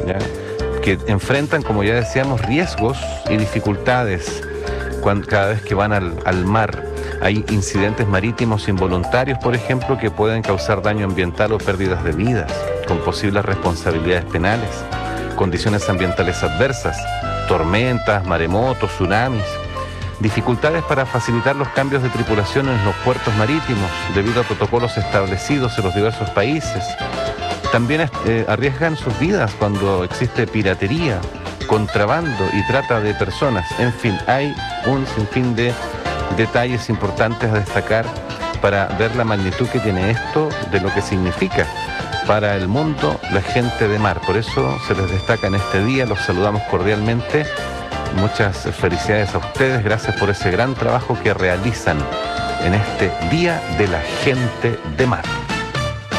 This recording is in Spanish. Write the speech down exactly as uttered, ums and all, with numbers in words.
¿ya?, que enfrentan, como ya decíamos, riesgos y dificultades cuando, cada vez que van al, al mar. Hay incidentes marítimos involuntarios, por ejemplo, que pueden causar daño ambiental o pérdidas de vidas, con posibles responsabilidades penales, condiciones ambientales adversas, tormentas, maremotos, tsunamis, dificultades para facilitar los cambios de tripulación en los puertos marítimos debido a protocolos establecidos en los diversos países. También eh, arriesgan sus vidas cuando existe piratería, contrabando y trata de personas. En fin, hay un sinfín de detalles importantes a destacar para ver la magnitud que tiene esto, de lo que significa para el mundo la gente de mar. Por eso se les destaca en este día, los saludamos cordialmente. Muchas felicidades a ustedes, gracias por ese gran trabajo que realizan en este Día de la Gente de Mar.